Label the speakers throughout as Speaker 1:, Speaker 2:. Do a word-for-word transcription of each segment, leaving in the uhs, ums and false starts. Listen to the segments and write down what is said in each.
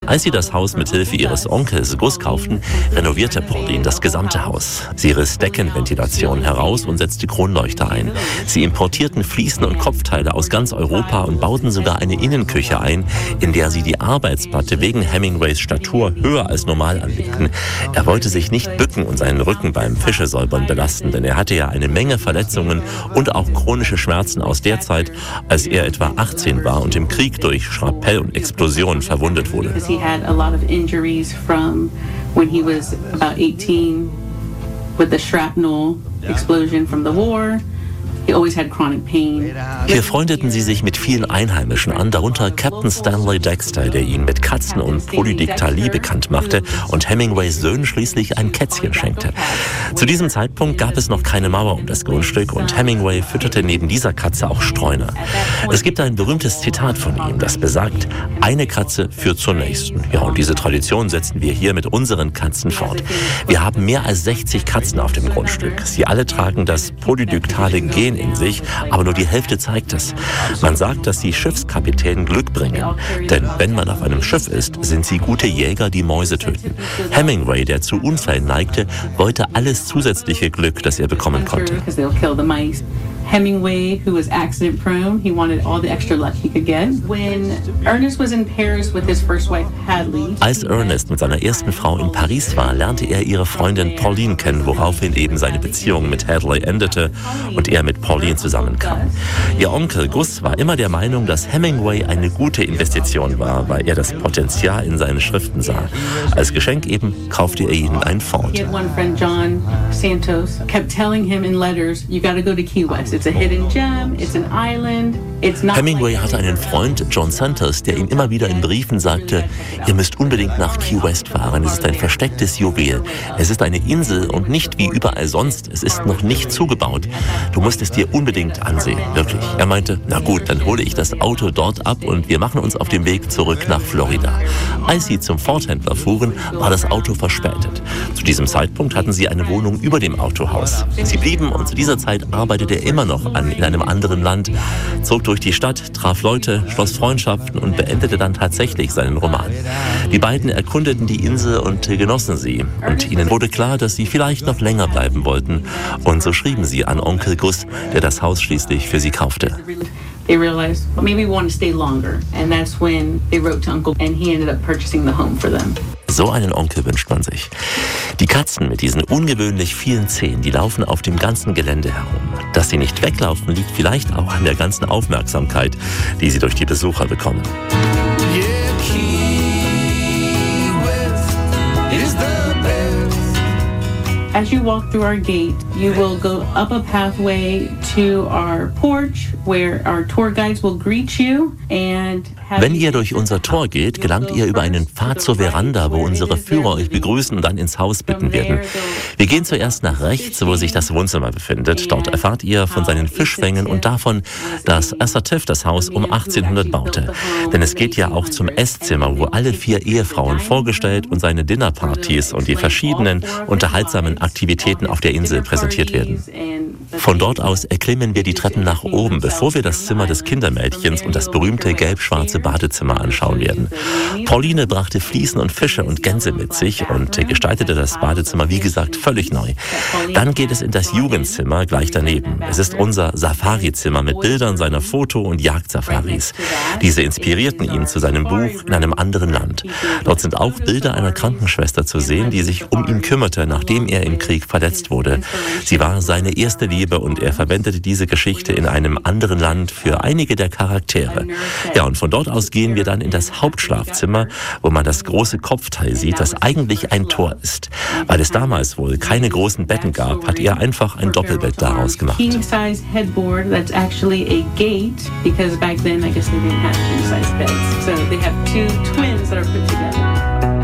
Speaker 1: Als sie das Haus mit Hilfe ihres Onkels Gus kauften, renovierte Pauline das gesamte Haus. Sie riss Deckenventilationen heraus und setzte Kronleuchter ein. Sie importierten Fliesen und Kopfteile aus ganz Europa und bauten sogar eine Innenküche ein, in der sie die Arbeitsplatte wegen Hemingways Statur höher als normal anlegten. Er wollte sich nicht bücken und seinen Rücken beim Fischesäubern belasten, denn er hatte ja eine Menge Verletzungen und auch chronische Schmerzen aus der Zeit, als er etwa achtzehn war und im Krieg durch Schrapnell und Explosionen verwundet wurde.
Speaker 2: He had a lot of injuries from when he was about eighteen with the shrapnel explosion from the war. He always had chronic pain.
Speaker 1: Hier freundeten sie sich mit vielen Einheimischen an, darunter Captain Stanley Dexter, der ihn mit Katzen und Polydiktalie bekannt machte und Hemingways Söhnen schließlich ein Kätzchen schenkte. Zu diesem Zeitpunkt gab es noch keine Mauer um das Grundstück und Hemingway fütterte neben dieser Katze auch Streuner. Es gibt ein berühmtes Zitat von ihm, das besagt, eine Katze führt zur nächsten. Ja, und diese Tradition setzen wir hier mit unseren Katzen fort. Wir haben mehr als sechzig Katzen auf dem Grundstück. Sie alle tragen das polydyktale Gen in sich, aber nur die Hälfte zeigt es. Man sagt, dass die Schiffskapitäne Glück bringen. Denn wenn man auf einem Schiff ist, sind sie gute Jäger, die Mäuse töten. Hemingway, der zu Unfällen neigte, wollte alles zusätzliche Glück, das er bekommen konnte.
Speaker 2: Hemingway, who was accident prone, he wanted all the extra luck he could get. When Ernest was in Paris with his first wife, Hadley.
Speaker 1: Als Ernest mit seiner ersten Frau in Paris war, lernte er ihre Freundin Pauline kennen, woraufhin eben seine Beziehung mit Hadley endete und er mit Pauline zusammenkam. Ihr Onkel Gus war immer der Meinung, dass Hemingway eine gute Investition war, weil er das Potenzial in seinen Schriften sah. Als Geschenk eben kaufte er ihnen ein Ford.
Speaker 2: He had one friend, John Santos, kept telling him in letters, you got to go to Key West. It's a hidden gem, it's an island, it's not.
Speaker 1: Hemingway hatte einen Freund, John Santos, der ihm immer wieder in Briefen sagte, ihr müsst unbedingt nach Key West fahren, es ist ein verstecktes Juwel. Es ist eine Insel und nicht wie überall sonst, es ist noch nicht zugebaut. Du musst es dir unbedingt ansehen, wirklich. Er meinte, na gut, dann hole ich das Auto dort ab und wir machen uns auf den Weg zurück nach Florida. Als sie zum Ford-Händler fuhren, war das Auto verspätet. Zu diesem Zeitpunkt hatten sie eine Wohnung über dem Autohaus. Sie blieben und zu dieser Zeit arbeitete er immer noch an in einem anderen Land, zog durch die Stadt, traf Leute, schloss Freundschaften und beendete dann tatsächlich seinen Roman. Die beiden erkundeten die Insel und genossen sie. Und ihnen wurde klar, dass sie vielleicht noch länger bleiben wollten. Und so schrieben sie an Onkel Gus, der das Haus schließlich für sie kaufte.
Speaker 2: They realized, well, maybe we want to stay longer. And that's when they wrote to Uncle and he ended up purchasing the home for them.
Speaker 1: So einen Onkel wünscht man sich. Die Katzen mit diesen ungewöhnlich vielen Zähnen, die laufen auf dem ganzen Gelände herum. Dass sie nicht weglaufen, liegt vielleicht auch an der ganzen Aufmerksamkeit, die sie durch die Besucher bekommen.
Speaker 3: Yeah, Key West is the best.
Speaker 2: As you walk through our gate, you will go up a pathway to our porch where our tour guides will greet you and
Speaker 1: Wenn ihr durch unser Tor geht, gelangt ihr über einen Pfad zur Veranda, wo unsere Führer euch begrüßen und dann ins Haus bitten werden. Wir gehen zuerst nach rechts, wo sich das Wohnzimmer befindet. Dort erfahrt ihr von seinen Fischfängen und davon, dass Assateff das Haus um achtzehnhundert baute. Denn es geht ja auch zum Esszimmer, wo alle vier Ehefrauen vorgestellt und seine Dinnerpartys und die verschiedenen unterhaltsamen Aktivitäten auf der Insel präsentiert werden. Von dort aus erklimmen wir die Treppen nach oben, bevor wir das Zimmer des Kindermädchens und das berühmte gelb-schwarze Badezimmer anschauen werden. Pauline brachte Fliesen und Fische und Gänse mit sich und gestaltete das Badezimmer, wie gesagt, völlig neu. Dann geht es in das Jugendzimmer gleich daneben. Es ist unser Safari-Zimmer mit Bildern seiner Foto- und Jagdsafaris. Diese inspirierten ihn zu seinem Buch In einem anderen Land. Dort sind auch Bilder einer Krankenschwester zu sehen, die sich um ihn kümmerte, nachdem er im Krieg verletzt wurde. Sie war seine erste Liebe und er verwendete diese Geschichte in einem anderen Land für einige der Charaktere. Ja, und von dort aus gehen wir dann in das Hauptschlafzimmer, wo man das große Kopfteil sieht, das eigentlich ein Tor ist. Weil es damals wohl keine großen Betten gab, hat er einfach ein Doppelbett daraus gemacht.
Speaker 2: King-size headboard that's actually a gate because back then I guess they didn't have king-size beds. So they have two twins that are put together.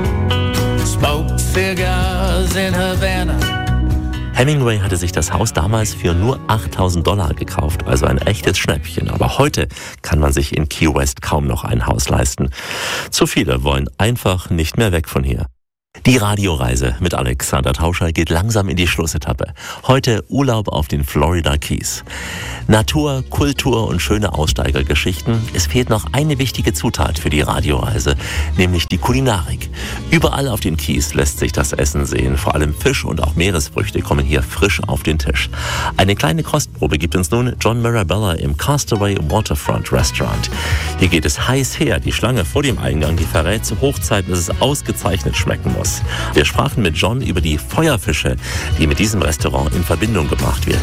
Speaker 3: Smoke cigars in Havana.
Speaker 1: Hemingway hatte sich das Haus damals für nur achttausend Dollar gekauft, also ein echtes Schnäppchen. Aber heute kann man sich in Key West kaum noch ein Haus leisten. Zu viele wollen einfach nicht mehr weg von hier. Die Radioreise mit Alexander Tauscher geht langsam in die Schlussetappe. Heute Urlaub auf den Florida Keys. Natur, Kultur und schöne Aussteigergeschichten. Es fehlt noch eine wichtige Zutat für die Radioreise, nämlich die Kulinarik. Überall auf den Keys lässt sich das Essen sehen. Vor allem Fisch und auch Meeresfrüchte kommen hier frisch auf den Tisch. Eine kleine Kostprobe gibt uns nun John Mirabella im Castaway Waterfront Restaurant. Hier geht es heiß her. Die Schlange vor dem Eingang, die verrät zu Hochzeiten, dass es ausgezeichnet schmecken muss. Wir sprachen mit John über die Feuerfische, die mit diesem Restaurant in Verbindung gebracht werden.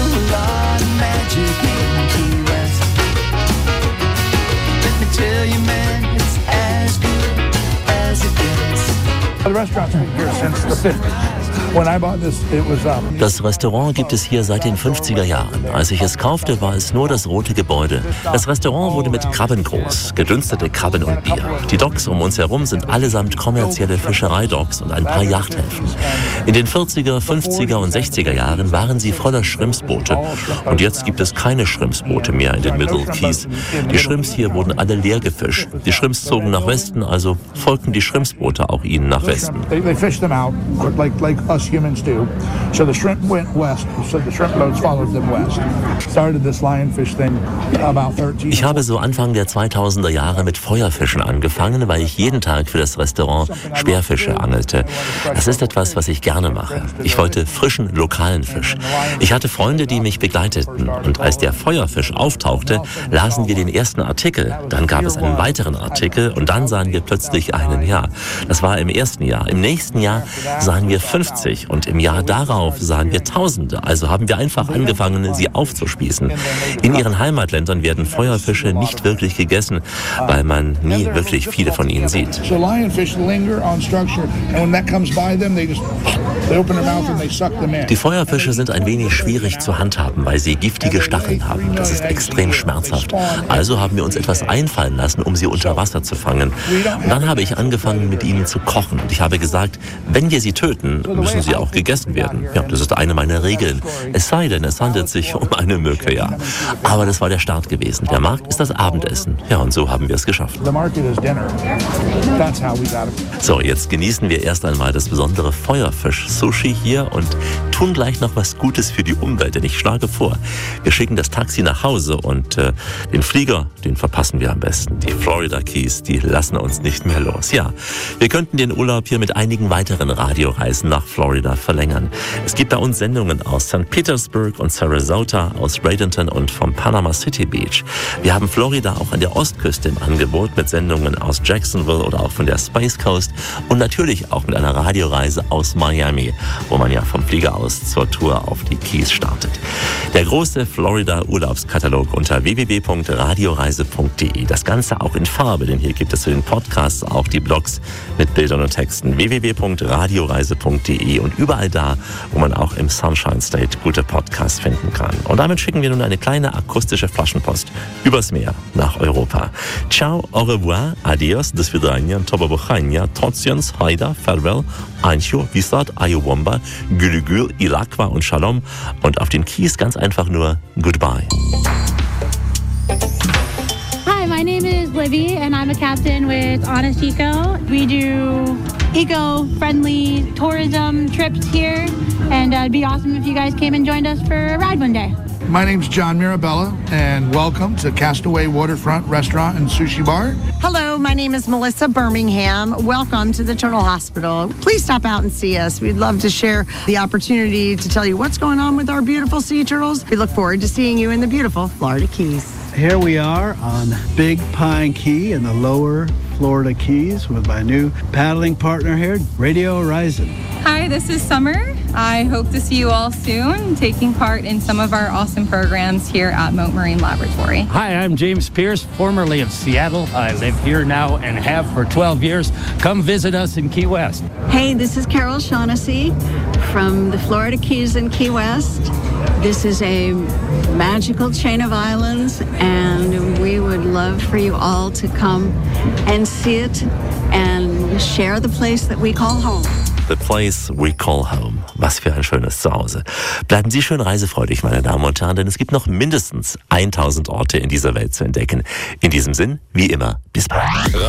Speaker 1: Das Restaurant gibt es hier seit den fünfziger Jahren. Als ich es kaufte, war es nur das rote Gebäude. Das Restaurant wurde mit Krabben groß, gedünstete Krabben und Bier. Die Docks um uns herum sind allesamt kommerzielle Fischereidocks und ein paar Yachthäfen. In den vierziger, fünfziger und sechziger Jahren waren sie voller Schrimpsboote. Und jetzt gibt es keine Schrimpsboote mehr in den Middle Keys. Die Shrimps hier wurden alle leer gefischt. Die Shrimps zogen nach Westen, also folgten die Shrimpsboote auch ihnen nach Westen. Humans do. So the shrimp went west. So the shrimp boats followed them west. Started this lionfish thing about thirteen. Ich habe so Anfang der zweitausender Jahre mit Feuerfischen angefangen, weil ich jeden Tag für das Restaurant Speerfische angelte. Das ist etwas, was ich gerne mache. Ich wollte frischen, lokalen Fisch. Ich hatte Freunde, die mich begleiteten. Und als der Feuerfisch auftauchte, lasen wir den ersten Artikel. Dann gab es einen weiteren Artikel und dann sahen wir plötzlich einen. Ja, das war im ersten Jahr. Im nächsten Jahr sahen wir fünfzig. Und im Jahr darauf sahen wir Tausende. Also haben wir einfach angefangen, sie aufzuspießen. In ihren Heimatländern werden Feuerfische nicht wirklich gegessen, weil man nie wirklich viele von ihnen sieht. Die Feuerfische sind ein wenig schwierig zu handhaben, weil sie giftige Stacheln haben. Das ist extrem schmerzhaft. Also haben wir uns etwas einfallen lassen, um sie unter Wasser zu fangen. Und dann habe ich angefangen, mit ihnen zu kochen. Und ich habe gesagt, wenn wir sie töten, müssen sie auch gegessen werden. Ja, das ist eine meiner Regeln. Es sei denn, es handelt sich um eine Mücke, ja. Aber das war der Start gewesen. Der Markt ist das Abendessen. Ja, und so haben wir es geschafft. So, jetzt genießen wir erst einmal das besondere Feuerfisch-Sushi hier und tun gleich noch was Gutes für die Umwelt. Denn ich schlage vor, wir schicken das Taxi nach Hause und äh, den Flieger, den verpassen wir am besten. Die Florida Keys, die lassen uns nicht mehr los. Ja, wir könnten den Urlaub hier mit einigen weiteren Radioreisen nach Florida verlängern. Es gibt bei uns Sendungen aus Sankt Petersburg und Sarasota, aus Bradenton und vom Panama City Beach. Wir haben Florida auch an der Ostküste im Angebot mit Sendungen aus Jacksonville oder auch von der Space Coast und natürlich auch mit einer Radioreise aus Miami, wo man ja vom Flieger aus zur Tour auf die Keys startet. Der große Florida-Urlaubskatalog unter w w w punkt radioreise punkt de. Das Ganze auch in Farbe, denn hier gibt es zu den Podcasts auch die Blogs mit Bildern und Texten. w w w punkt radioreise punkt de und überall da, wo man auch im Sunshine State gute Podcasts finden kann. Und damit schicken wir nun eine kleine akustische Flaschenpost übers Meer nach Europa. Ciao, au revoir, adios, do svidania, tobabuchania, totsians, haida, farewell, ancho, visat, ayowomba, gülügül, ilakwa und shalom. Und auf den Keys ganz einfach nur goodbye.
Speaker 4: Hi, my name is Livy and I'm a captain with Honest Eco. We do eco-friendly tourism trips here, and uh, it'd be awesome if you guys came and joined us for a ride one day.
Speaker 5: My name's John Mirabella, and welcome to Castaway Waterfront Restaurant and Sushi Bar.
Speaker 6: Hello, my name is Melissa Birmingham. Welcome to the Turtle Hospital. Please stop out and see us. We'd love to share the opportunity to tell you what's going on with our beautiful sea turtles. We look forward to seeing you in the beautiful Florida Keys.
Speaker 7: Here we are on Big Pine Key in the lower Florida Keys with my new paddling partner here, Radio Horizon.
Speaker 8: Hi, this is Summer. I hope to see you all soon, taking part in some of our awesome programs here at Mote Marine Laboratory.
Speaker 9: Hi, I'm James Pierce, formerly of Seattle. I live here now and have for twelve years. Come visit us in Key West.
Speaker 10: Hey, this is Carol Shaughnessy from the Florida Keys in Key West. This is a magical chain of islands, and we would love for you all to come and see it and share the place that we call home.
Speaker 1: The place we call home. Was für ein schönes Zuhause. Bleiben Sie schön reisefreudig, meine Damen und Herren, denn es gibt noch mindestens tausend Orte in dieser Welt zu entdecken. In diesem Sinn, wie immer, bis bald.